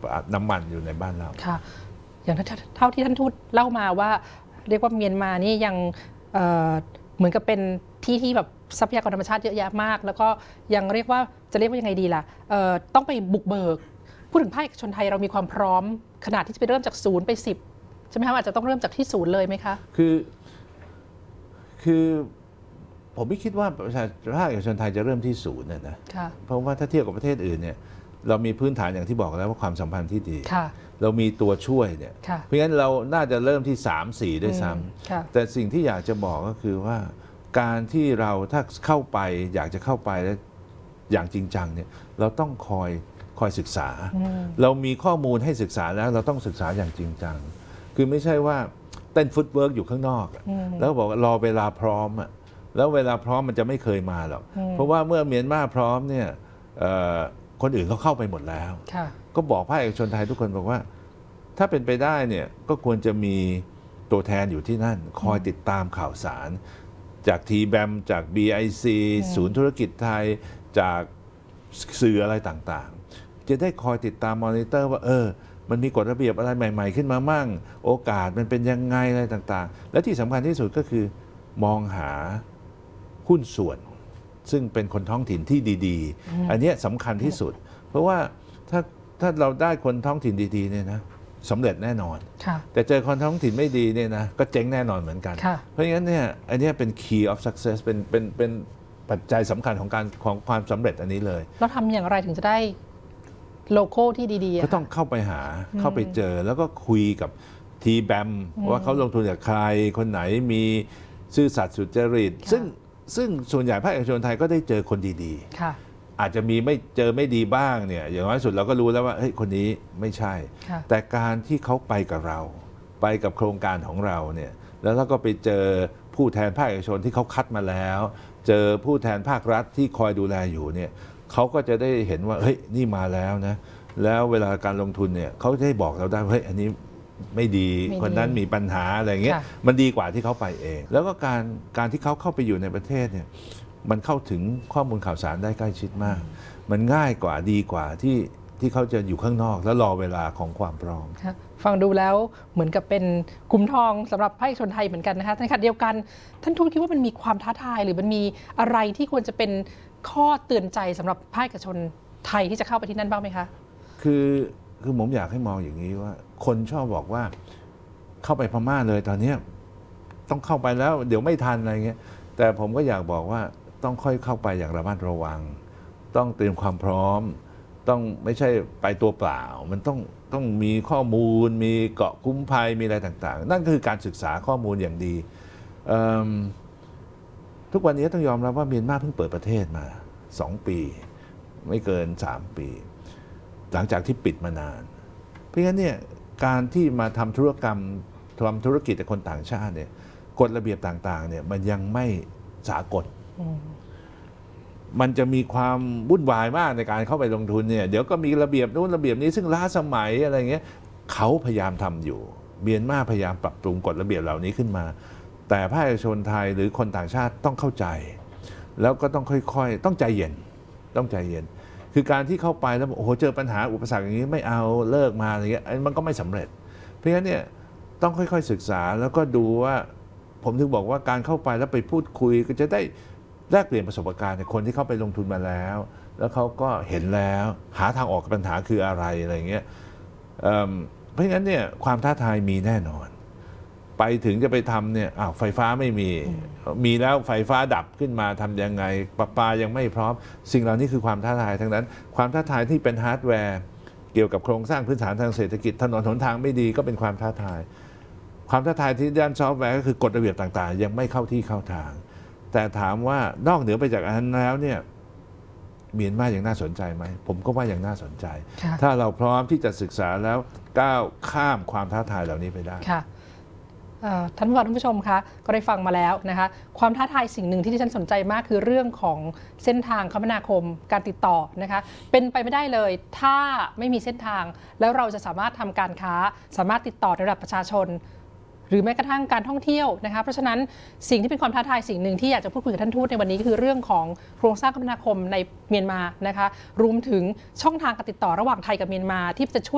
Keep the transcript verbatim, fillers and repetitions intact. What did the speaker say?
น้ำมันอยู่ในบ้านเราค่ะอย่างเท่าที่ท่านทูตเล่ามาว่าเรียกว่าเมียนมานี่ยังเเหมือนกับเป็นที่ที่แบบทรัพยากรธรรมชาติเยอะแยะมากแล้วก็ยังเรียกว่าจะเรียกว่ายังไงดีล่ะต้องไปบุกเบิกพูดถึงภาคเอกชนไทยเรามีความพร้อมขนาดที่จะไปเริ่มจากศูนย์ไปสิบใช่ไหมคะอาจจะต้องเริ่มจากที่ศูนย์เลยไหมคะคือคือผมไม่คิดว่าประชาภาคเอกชนไทยจะเริ่มที่ศูนย์นะนะเพราะว่าถ้าเทียบกับประเทศอื่นเนี่ยเรามีพื้นฐานอย่างที่บอกแล้วว่าความสัมพันธ์ที่ดีเรามีตัวช่วยเนี่ยเพราะงั้นเราน่าจะเริ่มที่สามสี่ด้วยซ้ำแต่สิ่งที่อยากจะบอกก็คือว่าการที่เราถ้าเข้าไปอยากจะเข้าไปแล้วอย่างจริงจังเนี่ยเราต้องคอยคอยศึกษาเรามีข้อมูลให้ศึกษาแล้วเราต้องศึกษาอย่างจริงจังคือไม่ใช่ว่าเต้นฟุตเวิร์กอยู่ข้างนอกแล้วบอกว่ารอเวลาพร้อมอะแล้วเวลาพร้อมมันจะไม่เคยมาหรอกเพราะว่าเมื่อเมียนมาพร้อมเนี่ยคนอื่นเขาเข้าไปหมดแล้วก็บอกภาคเอกชนไทยทุกคนบอกว่าถ้าเป็นไปได้เนี่ยก็ควรจะมีตัวแทนอยู่ที่นั่นคอยติดตามข่าวสารจาก ที แบม จาก บี ไอ ซี ศูนย์ธุรกิจไทยจากสื่ออะไรต่างๆจะได้คอยติดตามมอนิเตอร์ว่าเออมันมีกฎระเบียบอะไรใหม่ๆขึ้นมามั่งโอกาสมันเป็นยังไงอะไรต่างๆและที่สำคัญที่สุดก็คือมองหาหุ้นส่วนซึ่งเป็นคนท้องถิ่นที่ดีๆอันนี้สำคัญที่สุดเพราะว่าถ้าถ้าเราได้คนท้องถิ่นดีๆเนี่ยนะสำเร็จแน่นอนแต่เจอคนท้องถิ่นไม่ดีเนี่ยนะก็เจ๊งแน่นอนเหมือนกันเพราะงั้นเนี่ยอันนี้เป็น key of success เป็นเป็นเป็นปัจจัยสำคัญของการของความสำเร็จอันนี้เลยเราทำอย่างไรถึงจะได้โลโก้ที่ดีๆก็ต้องเข้าไปหาเข้าไปเจอแล้วก็คุยกับ ที แบม ว่าเขาลงทุนกับใครคนไหนมีซื่อสัตย์สุจริตซึ่งซึ่งส่วนใหญ่ภาคเอกชนไทยก็ได้เจอคนดีๆอาจจะมีไม่เจอไม่ดีบ้างเนี่ยอย่างน้อยสุดเราก็รู้แล้วว่าเฮ้ยคนนี้ไม่ใช่แต่การที่เขาไปกับเราไปกับโครงการของเราเนี่ยแล้วเราก็ไปเจอผู้แทนภาคเอกชนที่เขาคัดมาแล้วเจอผู้แทนภาครัฐที่คอยดูแลอยู่เนี่ยเขาก็จะได้เห็นว่าเฮ้ยนี่มาแล้วนะแล้วเวลาการลงทุนเนี่ยเขาจะได้บอกเราได้เฮ้ยอันนี้ไม่ดีคนนั้นมีปัญหาอะไรเงี้ยมันดีกว่าที่เขาไปเองแล้วก็การการที่เขาเข้าไปอยู่ในประเทศเนี่ยมันเข้าถึงข้อมูลข่าวสารได้ใกล้ชิดมากมันง่ายกว่าดีกว่าที่ที่เขาจะอยู่ข้างนอกแล้วรอเวลาของความพร้อมฟังดูแล้วเหมือนกับเป็นกลุ่มทองสำหรับภาคเอกชนไทยเหมือนกันนะคะในขณะเดียวกันท่านทูตคิดว่ามันมีความท้าทายหรือมันมีอะไรที่ควรจะเป็นข้อเตือนใจสำหรับภาคเอกชนไทยที่จะเข้าไปที่นั่นบ้างไหมคะคือคือผมอยากให้มองอย่างนี้ว่าคนชอบบอกว่าเข้าไปพม่าเลยตอนนี้ต้องเข้าไปแล้วเดี๋ยวไม่ทันอะไรเงี้ยแต่ผมก็อยากบอกว่าต้องค่อยเข้าไปอย่างระมัดระวังต้องเตรียมความพร้อมต้องไม่ใช่ไปตัวเปล่ามันต้องต้องมีข้อมูลมีเกาะคุ้มภัยมีอะไรต่างๆนั่นคือการศึกษาข้อมูลอย่างดีทุกวันนี้ต้องยอมรับว่าเมียนมาเพิ่งเปิดประเทศมาสองปีไม่เกินสามปีหลังจากที่ปิดมานานเพราะงั้นเนี่ยการที่มาทำธุรกรรมทำธุรกิจกับคนต่างชาติเนี่ยกฎระเบียบต่างๆเนี่ยมันยังไม่สากลมันจะมีความวุ่นวายมากในการเข้าไปลงทุนเนี่ยเดี๋ยวก็มีระเบียบนู้นระเบียบนี้ซึ่งล้าสมัยอะไรเงี้ยเขาพยายามทำอยู่เมียนมาพยายามปรับปรุงกฎระเบียบเหล่านี้ขึ้นมาแต่ภาคเอกชนไทยหรือคนต่างชาติต้องเข้าใจแล้วก็ต้องค่อยๆต้องใจเย็นต้องใจเย็นคือการที่เข้าไปแล้วโอ้โหเจอปัญหาอุปสรรคอย่างนี้ไม่เอาเลิกมาอะไรเงี้ยมันก็ไม่สำเร็จเพราะฉะนั้นเนี่ยต้องค่อยๆศึกษาแล้วก็ดูว่าผมถึงบอกว่าการเข้าไปแล้วไปพูดคุยก็จะได้แลกเปลี่ยนประสบการณ์กับคนที่เข้าไปลงทุนมาแล้วแล้วเขาก็เห็นแล้วหาทางออกปัญหาคืออะไรอะไรเงี้ยเพราะฉะนั้นเนี่ยความท้าทายมีแน่นอนไปถึงจะไปทำเนี่ยอ้าวไฟฟ้าไม่มีมีแล้วไฟฟ้าดับขึ้นมาทำยังไงประปายังไม่พร้อมสิ่งเหล่านี้คือความท้าทายทั้งนั้นความท้าทายที่เป็นฮาร์ดแวร์เกี่ยวกับโครงสร้างพื้นฐานทางเศรษฐกิจถนนหนทางไม่ดีก็เป็นความท้าทายความท้าทายที่ด้านซอฟต์แวร์ก็คือกฎระเบียบต่างๆยังไม่เข้าที่เข้าทางแต่ถามว่านอกเหนือไปจากอันนั้นแล้วเนี่ยเมียนมาอย่างน่าสนใจไหมผมก็ว่าอย่างน่าสนใจถ้าเราพร้อมที่จะศึกษาแล้วก้าวข้ามความท้าทายเหล่านี้ไปได้ท่านผู้ฟังท่านผู้ชมคะก็ได้ฟังมาแล้วนะคะความท้าทายสิ่งหนึ่งที่ที่ฉันสนใจมากคือเรื่องของเส้นทางคมนาคมการติดต่อนะคะเป็นไปไม่ได้เลยถ้าไม่มีเส้นทางแล้วเราจะสามารถทำการค้าสามารถติดต่อระดับประชาชนหรือแม้กระทั่งการท่องเที่ยวนะคะเพราะฉะนั้นสิ่งที่เป็นความท้าทายสิ่งหนึ่งที่อยากจะพูดคุยกับท่านทูตในวันนี้ก็คือเรื่องของโครงสร้างคมนาคมในเมียนมานะคะรวมถึงช่องทางการติดต่อระหว่างไทยกับเมียนมาที่จะช่วย